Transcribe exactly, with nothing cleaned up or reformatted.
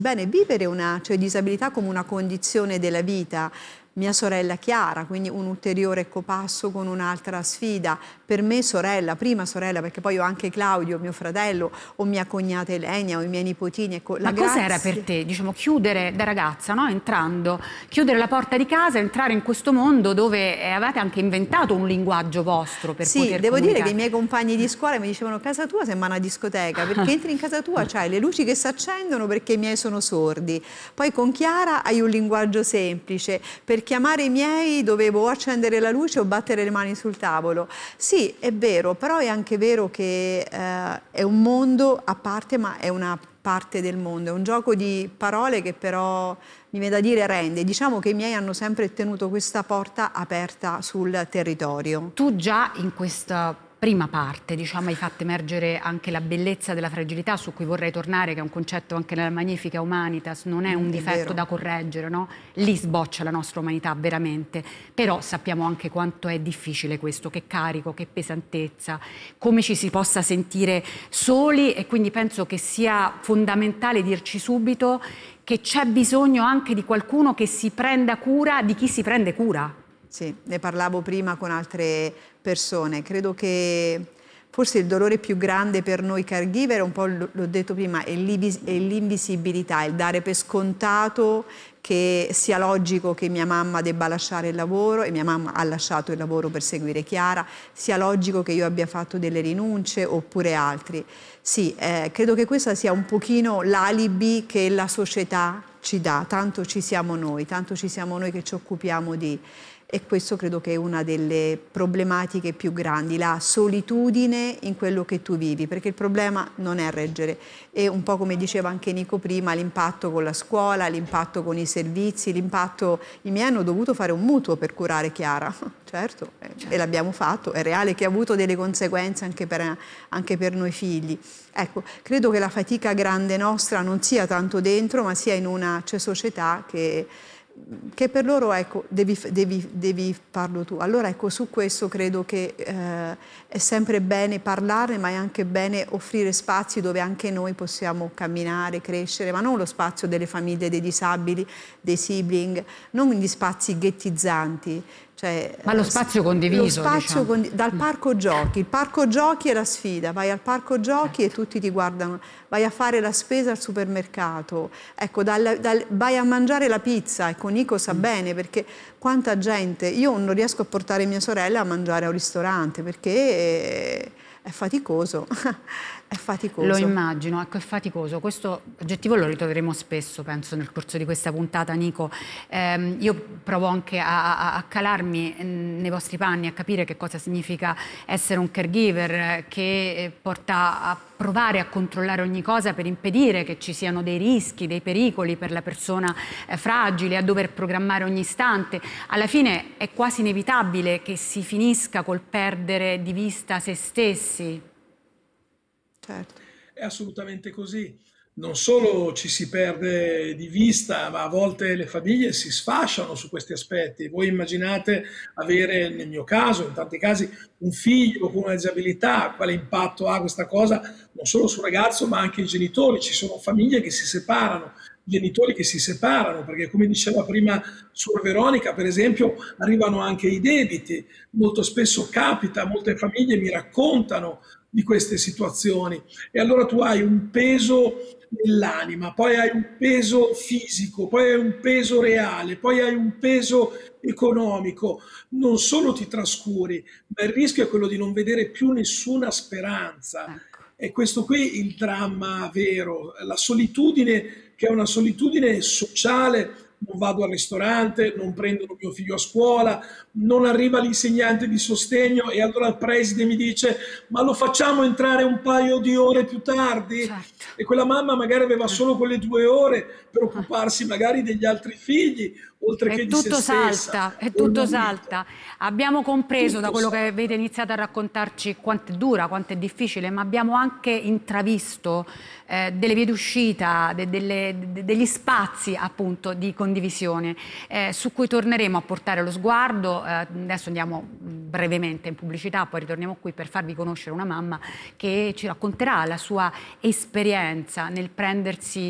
Bene, vivere una cioè, disabilità come una condizione della vita, mia sorella Chiara, quindi un ulteriore copasso con un'altra sfida, per me sorella, prima sorella, perché poi ho anche Claudio, mio fratello, o mia cognata Elenia, o i miei nipotini, ecco, la Ma cos'era grazia... per te, diciamo, chiudere da ragazza, no? Entrando, chiudere la porta di casa, entrare in questo mondo dove avete anche inventato un linguaggio vostro per Sì, poter devo dire che i comunicare? miei compagni di scuola mi dicevano casa tua sembra una discoteca, perché entri in casa tua, c'hai le luci che si accendono perché i miei sono sordi. Poi con Chiara hai un linguaggio semplice, per chiamare i miei dovevo o accendere la luce o battere le mani sul tavolo. Sì, è vero, però è anche vero che eh, è un mondo a parte, ma è una parte del mondo, è un gioco di parole che però mi viene da dire rende. Diciamo che i miei hanno sempre tenuto questa porta aperta sul territorio. Tu già in questa prima parte, diciamo, hai fatto emergere anche la bellezza della fragilità, su cui vorrei tornare, che è un concetto anche nella Magnifica Humanitas, non è un Mm, è difetto vero. da correggere, no? Lì sboccia la nostra umanità veramente, però sappiamo anche quanto è difficile questo, che carico, che pesantezza, come ci si possa sentire soli, e quindi penso che sia fondamentale dirci subito che c'è bisogno anche di qualcuno che si prenda cura di chi si prende cura. Sì, ne parlavo prima con altre persone. Credo che forse il dolore più grande per noi caregiver, un po' l'ho detto prima, è l'invisibilità, il dare per scontato che sia logico che mia mamma debba lasciare il lavoro, e mia mamma ha lasciato il lavoro per seguire Chiara, sia logico che io abbia fatto delle rinunce oppure altri. Sì, eh, credo che questa sia un pochino l'alibi che la società ci dà, tanto ci siamo noi, tanto ci siamo noi che ci occupiamo di... E questo credo che è una delle problematiche più grandi, la solitudine in quello che tu vivi, perché il problema non è reggere, è un po' come diceva anche Nico prima, l'impatto con la scuola, l'impatto con i servizi, l'impatto... I miei hanno dovuto fare un mutuo per curare Chiara, certo, certo. E l'abbiamo fatto, è reale che ha avuto delle conseguenze anche per, anche per noi figli. Ecco, credo che la fatica grande nostra non sia tanto dentro, ma sia in una cioè, società che... che per loro, ecco, devi, devi, devi farlo tu. Allora, ecco, su questo credo che eh, è sempre bene parlarne, ma è anche bene offrire spazi dove anche noi possiamo camminare, crescere, ma non lo spazio delle famiglie dei disabili, dei sibling, non gli spazi ghettizzanti. Cioè, Ma lo spazio condiviso, lo spazio diciamo. condi dal parco giochi, il parco giochi è la sfida, vai al parco giochi Certo. e tutti ti guardano, vai a fare la spesa al supermercato, ecco, dal, dal, vai a mangiare la pizza, ecco, Nico sa mm. bene, perché quanta gente, io non riesco a portare mia sorella a mangiare a un ristorante perché è, è faticoso. È faticoso. Lo immagino, ecco, è faticoso. Questo aggettivo lo ritroveremo spesso, penso, nel corso di questa puntata, Nico. Eh, io provo anche a, a, a calarmi nei vostri panni, a capire che cosa significa essere un caregiver che porta a provare a controllare ogni cosa per impedire che ci siano dei rischi, dei pericoli per la persona eh, fragile, a dover programmare ogni istante. Alla fine è quasi inevitabile che si finisca col perdere di vista se stessi. Certo. È assolutamente così. Non solo ci si perde di vista, ma a volte le famiglie si sfasciano su questi aspetti. Voi immaginate avere, nel mio caso, in tanti casi, un figlio con una disabilità, quale impatto ha questa cosa non solo sul ragazzo, ma anche i genitori. Ci sono famiglie che si separano, genitori che si separano, perché come diceva prima Suor Veronica, per esempio, arrivano anche i debiti. Molto spesso capita, molte famiglie mi raccontano di queste situazioni, e allora tu hai un peso nell'anima, poi hai un peso fisico, poi hai un peso reale, poi hai un peso economico, non solo ti trascuri, ma il rischio è quello di non vedere più nessuna speranza. Ecco. E questo qui è il dramma vero, la solitudine, che è una solitudine sociale. Non vado al ristorante, non prendono mio figlio a scuola, non arriva l'insegnante di sostegno, e allora il preside mi dice: ma lo facciamo entrare un paio di ore più tardi? Certo. E quella mamma magari aveva solo quelle due ore per occuparsi magari degli altri figli, oltre che E di se tutto stessa. salta, e tutto salta. Abbiamo compreso Tutto da quello salta. che avete iniziato a raccontarci quanto è dura, quanto è difficile, ma abbiamo anche intravisto eh, delle vie d'uscita, de delle, de degli spazi appunto di condivisione eh, su cui torneremo a portare lo sguardo. Eh, adesso andiamo brevemente in pubblicità, poi ritorniamo qui per farvi conoscere una mamma che ci racconterà la sua esperienza nel prendersi